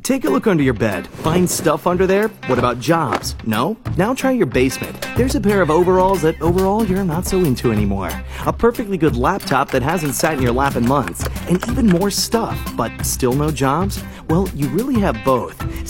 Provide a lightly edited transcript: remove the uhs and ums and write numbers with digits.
Take a look under your bed. Find stuff under there? What about jobs? No? Now try your basement. There's a pair of overalls that overall you're not so into anymore. A perfectly good laptop that hasn't sat in your lap in months. And even more stuff, but still no jobs? Well, you really have both.